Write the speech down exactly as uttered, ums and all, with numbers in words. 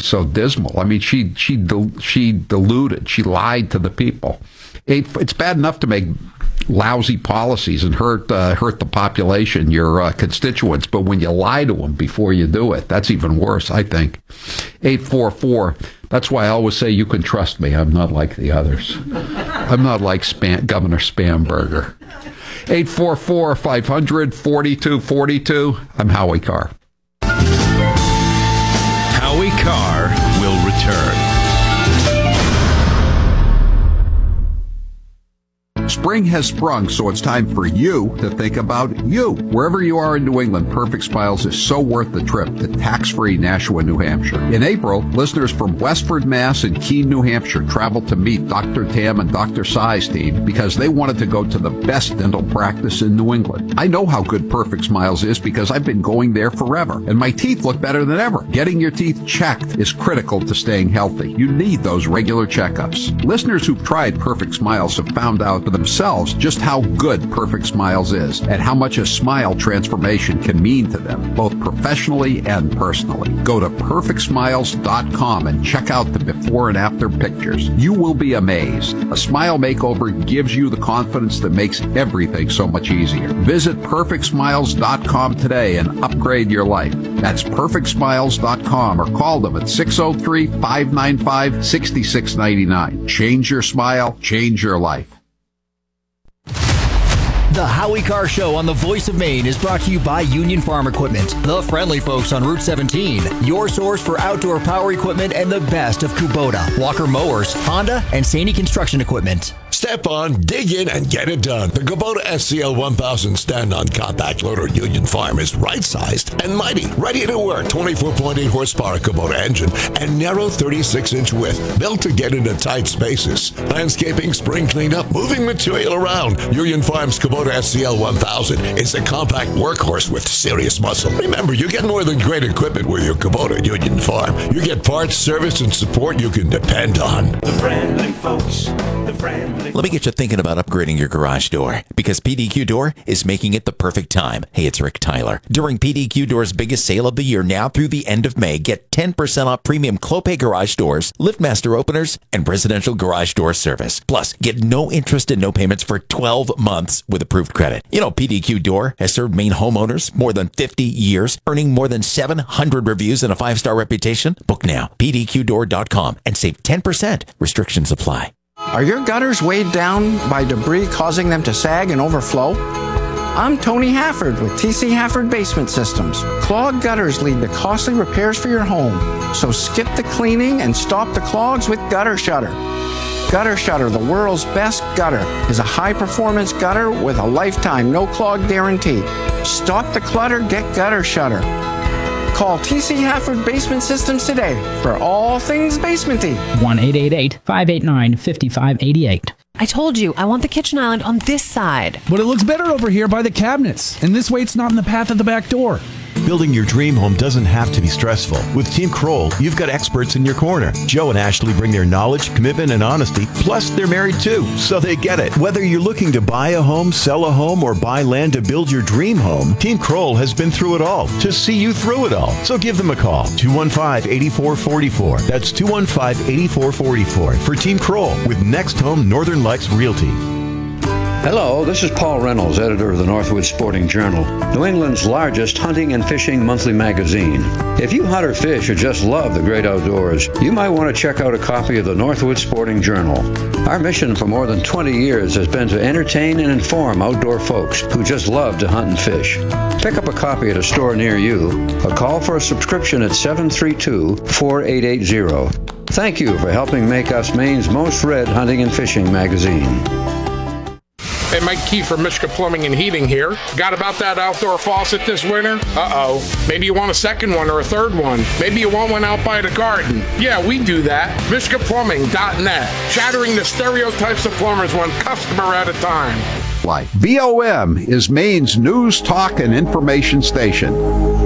so dismal. I mean, she she she deluded. She lied to the people. It's bad enough to make lousy policies and hurt uh, hurt the population, your uh, constituents, but when you lie to them before you do it, that's even worse, I think. eight four four, that's why I always say you can trust me. I'm not like the others. I'm not like Span- Governor Spamberger. eight four four, five hundred, forty-two forty-two. I'm Howie Carr. Howie Carr will return. Spring has sprung, so it's time for you to think about you. Wherever you are in New England, Perfect Smiles is so worth the trip to tax-free Nashua, New Hampshire. In April, listeners from Westford, Mass. and Keene, New Hampshire traveled to meet Doctor Tam and Doctor Sai's team because they wanted to go to the best dental practice in New England. I know how good Perfect Smiles is because I've been going there forever, and my teeth look better than ever. Getting your teeth checked is critical to staying healthy. You need those regular checkups. Listeners who've tried Perfect Smiles have found out for themselves just how good Perfect Smiles is and how much a smile transformation can mean to them, both professionally and personally. Go to perfect smiles dot com and check out the before and after pictures. You will be amazed. A smile makeover gives you the confidence that makes everything so much easier. Visit perfect smiles dot com today and upgrade your life. That's perfect smiles dot com or call them at six oh three, five nine five, six six nine nine. Change your smile, change your life. The Howie Carr Show on the Voice of Maine is brought to you by Union Farm Equipment, the friendly folks on Route seventeen, your source for outdoor power equipment and the best of Kubota, Walker Mowers, Honda, and Saney Construction Equipment. Step on, dig in, and get it done. The Kubota S C L one thousand stand-on compact loader Union Farm is right-sized and mighty, ready to work. twenty-four point eight horsepower Kubota engine and narrow thirty-six inch width, built to get into tight spaces. Landscaping, spring cleanup, moving material around. Union Farm's Kubota S C L one thousand is a compact workhorse with serious muscle. Remember, you get more than great equipment with your Kubota Union Farm. You get parts, service, and support you can depend on. The friendly folks, the friendly Let me get you thinking about upgrading your garage door, because P D Q Door is making it the perfect time. Hey, it's Rick Tyler. During P D Q Door's biggest sale of the year, now through the end of May, get ten percent off premium Clopay garage doors, LiftMaster openers, and residential garage door service. Plus, get no interest and no payments for twelve months with approved credit. You know, P D Q Door has served Maine homeowners more than fifty years, earning more than seven hundred reviews and a five-star reputation. Book now, P D Q door dot com, and save ten percent. Restrictions apply. Are your gutters weighed down by debris causing them to sag and overflow? I'm Tony Hafford with T C Hafford Basement Systems. Clogged gutters lead to costly repairs for your home. So skip the cleaning and stop the clogs with Gutter Shutter. Gutter Shutter, the world's best gutter, is a high-performance gutter with a lifetime no-clog guarantee. Stop the clutter, get Gutter Shutter. Call T C Hafford Basement Systems today for all things basementy. one eight eight eight, five eight nine, five five eight eight. I told you, I want the kitchen island on this side. But it looks better over here by the cabinets, and this way it's not in the path of the back door. Building your dream home doesn't have to be stressful. With Team Kroll, you've got experts in your corner. Joe and Ashley bring their knowledge, commitment, and honesty, plus they're married too, so they get it. Whether you're looking to buy a home, sell a home, or buy land to build your dream home, Team Kroll has been through it all to see you through it all. So give them a call, two one five, eight four four four. That's two one five, eight four four four for Team Kroll with Next Home Northern Lights Realty. Hello, this is Paul Reynolds, editor of the Northwood Sporting Journal, New England's largest hunting and fishing monthly magazine. If you hunt or fish or just love the great outdoors, you might want to check out a copy of the Northwood Sporting Journal. Our mission for more than twenty years has been to entertain and inform outdoor folks who just love to hunt and fish. Pick up a copy at a store near you, or call for a subscription at seven three two, four eight eight zero. Thank you for helping make us Maine's most read hunting and fishing magazine. Hey, Mike Key from Mishka Plumbing and Heating here. Got about that outdoor faucet this winter? Uh-oh. Maybe you want a second one or a third one. Maybe you want one out by the garden. Yeah, we do that. Mishka Plumbing dot net. Shattering the stereotypes of plumbers one customer at a time. Life. V O M is Maine's news, talk, and information station.